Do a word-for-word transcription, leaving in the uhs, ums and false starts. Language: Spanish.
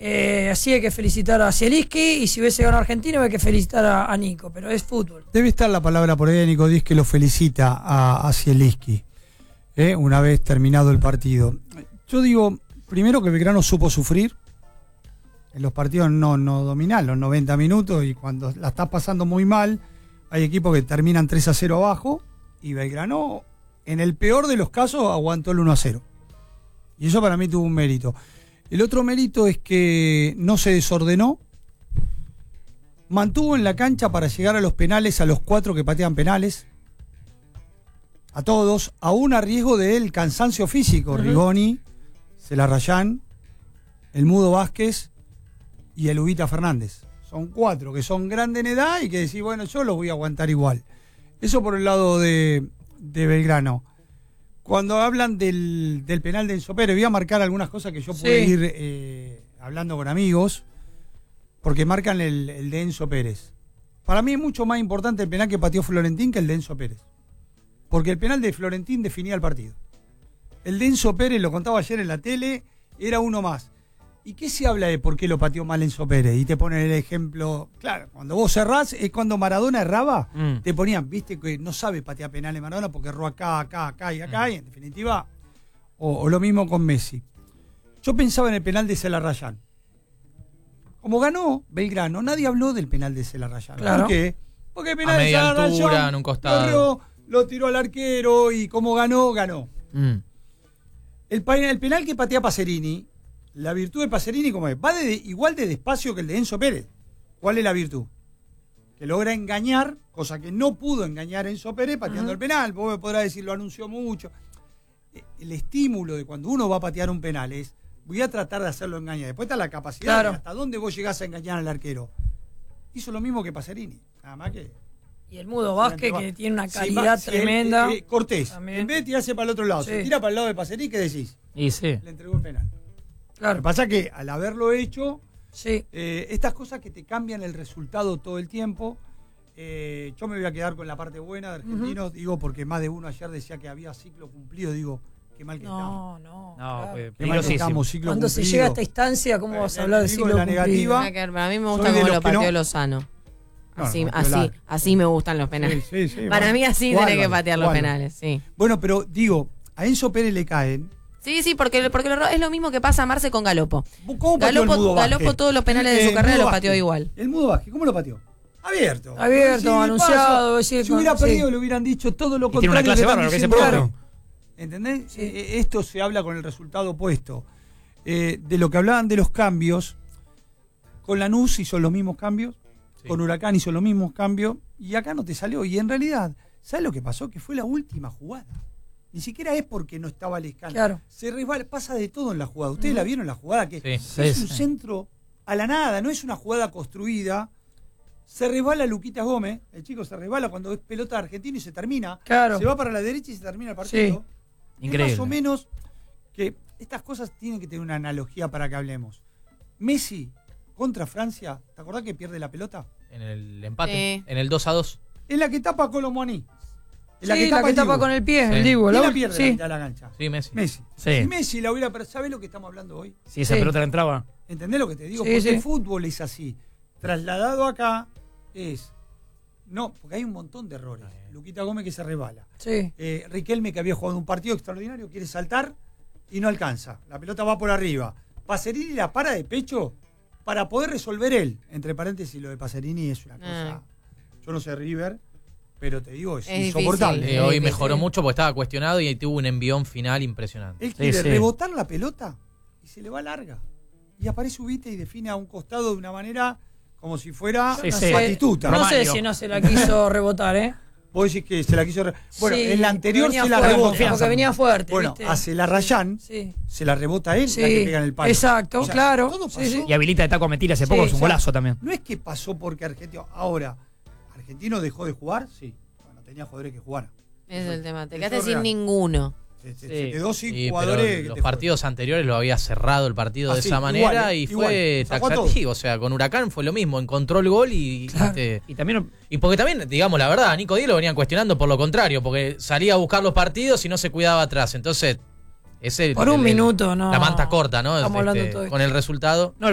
Eh, así hay que felicitar a Zielinski, y si hubiese ganado Argentina hay que felicitar a, a Nico, pero es fútbol. Debe estar la palabra por ahí de Nico Díaz, que lo felicita a, a Zielinski, eh, una vez terminado el partido. Yo digo, primero que Belgrano supo sufrir. En los partidos no, no dominan los noventa minutos, y cuando la estás pasando muy mal, hay equipos que terminan tres a cero abajo, y Belgrano, en el peor de los casos, aguantó el uno a cero. Y eso para mí tuvo un mérito. El otro mérito es que no se desordenó, mantuvo en la cancha para llegar a los penales a los cuatro que patean penales, a todos, aún a riesgo del cansancio físico. Uh-huh. Rigoni, Celarrayán, el Mudo Vázquez y el Ubita Fernández. Son cuatro que son grandes en edad y que decís, bueno, yo los voy a aguantar igual. Eso por el lado de, de Belgrano. Cuando hablan del, del penal de Enzo Pérez, voy a marcar algunas cosas que yo pude sí. ir eh, hablando con amigos, porque marcan el, el de Enzo Pérez. Para mí es mucho más importante el penal que pateó Florentín que el de Enzo Pérez. Porque el penal de Florentín definía el partido. El de Enzo Pérez, lo contaba ayer en la tele, era uno más. ¿Y qué se habla de por qué lo pateó mal Enzo Pérez? Y te ponen el ejemplo, claro, cuando vos cerrás, es cuando Maradona erraba, mm. te ponían, viste que no sabe patear penales Maradona porque erró acá, acá, acá y acá, mm. y en definitiva, o, o lo mismo con Messi. Yo pensaba en el penal de Celarrayán. Como ganó Belgrano, nadie habló del penal de Celarrayán. Claro. ¿Por qué? Porque el penal a media de Celarrayán altura, en un costado. Corrió, lo tiró al arquero y como ganó, ganó. Mm. El, el penal que patea Pacerini, la virtud de Pacerini, ¿cómo es? Va de, igual de despacio que el de Enzo Pérez. ¿Cuál es la virtud? Que logra engañar, cosa que no pudo engañar Enzo Pérez pateando uh-huh. el penal. Vos me podrás decir, lo anunció mucho. El estímulo de cuando uno va a patear un penal es, voy a tratar de hacerlo engañar. Después está la capacidad claro. de hasta dónde vos llegás a engañar al arquero. Hizo lo mismo que Pacerini. Nada más que... Y el Mudo Vázquez, que tiene una calidad sí, tremenda. El, eh, Cortés, también. En vez de tirarse para el otro lado, sí. se tira para el lado de Pacerini, ¿qué decís? Y sí. Le entregó el penal. Claro. Lo que pasa es que al haberlo hecho, sí. eh, estas cosas que te cambian el resultado todo el tiempo, eh, yo me voy a quedar con la parte buena de Argentinos, uh-huh. digo, porque más de uno ayer decía que había ciclo cumplido, digo, qué mal que no, estamos. No, no. Claro. Pues, qué mal que estamos, ciclo Cuando cumplido. se llega a esta instancia, ¿cómo eh, vas a hablar de ciclo la cumplido? negativa. Para mí me gusta como lo pateó no... Lozano. Así, no, no, así, así me gustan los penales. Sí, sí, sí, Para bueno. mí así ¿Cuál, tiene que patear los penales, sí. Bueno, pero digo, a Enzo Pérez le caen. Sí, sí, porque, porque es lo mismo que pasa a Marce con Galopo. ¿Cómo pateó Galopo, el Mudo Vázquez? Galopo todos los penales el, de su carrera los pateó igual. El Mudo Vázquez, ¿cómo lo pateó? Abierto. Abierto, sí, anunciado. Si con, hubiera perdido, sí. le hubieran dicho todo lo y contrario. Tiene una clase bárbara, que se claro. ¿Entendés? Sí. Eh, esto se habla con el resultado opuesto. Eh, de lo que hablaban de los cambios, con Lanús hizo los mismos cambios. Con Huracán hizo los mismos cambios y acá no te salió. Y en realidad, ¿sabes lo que pasó? Que fue la última jugada. Ni siquiera es porque no estaba Lescano. Claro. Se resbala, pasa de todo en la jugada. Ustedes uh-huh. la vieron la jugada, que sí, es sí, un sí. centro a la nada, no es una jugada construida. Se resbala Luquitas Gómez, el chico se resbala cuando es pelota argentina y se termina. Claro. Se va para la derecha y se termina el partido. Sí. Increíble. Es más o menos que estas cosas tienen que tener una analogía para que hablemos. Messi contra Francia, ¿te acordás que pierde la pelota? En el empate, sí. en el dos a dos. Es la que tapa Colomboani. Es la sí, que tapa, la que tapa con el pie, sí. el Dibu. ¿Quién la pierde sí. la, la cancha? Sí, Messi. Messi. Sí. Si Messi la hubiera... ¿Sabés lo que estamos hablando hoy? Si esa sí. pelota le entraba. ¿Entendés lo que te digo? Sí, porque sí. el fútbol es así. Trasladado acá es... No, porque hay un montón de errores. Ah, Luquita Gómez que se resbala. Sí. Eh, Riquelme que había jugado un partido extraordinario, quiere saltar y no alcanza. La pelota va por arriba. Pacerini la para de pecho para poder resolver él. Entre paréntesis, lo de Pacerini es una cosa... Ah. Yo no sé River, pero te digo, es, es insoportable. Eh, hoy mejoró mucho porque estaba cuestionado y tuvo un envión final impresionante. Él quiere sí, sí. rebotar la pelota y se le va larga. Y aparece Ubita y define a un costado de una manera como si fuera sí, una sí. batistuta. No sé si no se la quiso rebotar, ¿eh? Vos decís que se la quiso... Re... Bueno, sí, en la anterior se la fuerte, rebota. Porque venía fuerte, Bueno, ¿viste? a Celarrayán sí. se la rebota a él, sí. la que pega en el palo. Exacto, o sea, claro. Todo pasó. Sí, sí. Y habilita de taco a Mentira hace poco, sí, es un golazo también. No es que pasó porque Argentino... Ahora, ¿Argentino dejó de jugar? Sí. Bueno, tenía jugadores que jugaran. Ese es el tema. Te Eso quedaste sin real. ninguno. Se, se, sí. se quedó sin sí, jugadores. Que los te partidos juegan. Anteriores lo había cerrado el partido ah, de sí, esa manera igual, eh, y igual. fue taxativo. O sea, con Huracán fue lo mismo. Encontró el gol y. Claro. Este, y también. Y porque también, digamos la verdad, a Nico Díaz lo venían cuestionando por lo contrario, porque salía a buscar los partidos y no se cuidaba atrás. Entonces, ese. Por un el, minuto, ¿no? La manta corta, ¿no? Estamos este, hablando todo con el resultado. No,